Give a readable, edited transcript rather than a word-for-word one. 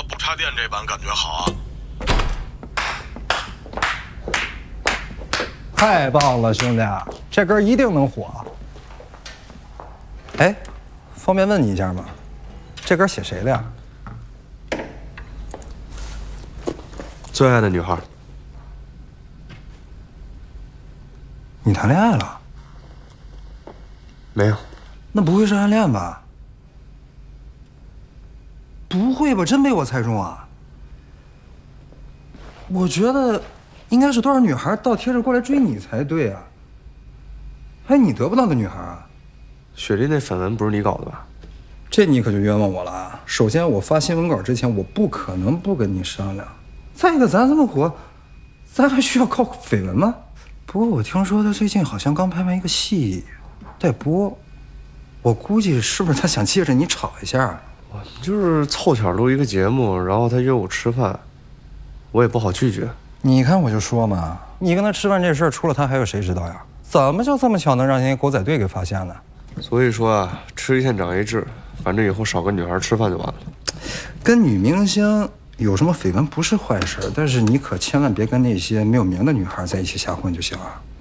不插电这版感觉好啊。 太棒了，兄弟，这歌一定能火。哎，方便问你一下吗？这歌写谁的呀？ 最爱的女孩。 你谈恋爱了？ 没有。 那不会是暗恋吧？不会吧？真被我猜中啊？我觉得应该是多少女孩倒贴着过来追你才对啊。还有你得不到的女孩啊？ 雪莉那绯闻不是你搞的吧？ 这你可就冤枉我了啊！首先，我发新闻稿之前，我不可能不跟你商量。再一个，咱这么火，咱还需要靠绯闻吗？不过我听说他最近好像刚拍完一个戏，待播。我估计是不是他想借着你炒一下？ 我就是凑巧录一个节目，然后他约我吃饭，我也不好拒绝。 你看我就说嘛，你跟他吃饭这事儿，除了他还有谁知道呀？怎么就这么巧能让人家狗仔队给发现呢？ 所以说啊，吃一堑长一智，反正以后少跟女孩吃饭就完了。 跟女明星有什么绯闻不是坏事，但是你可千万别跟那些没有名的女孩在一起瞎混就行了。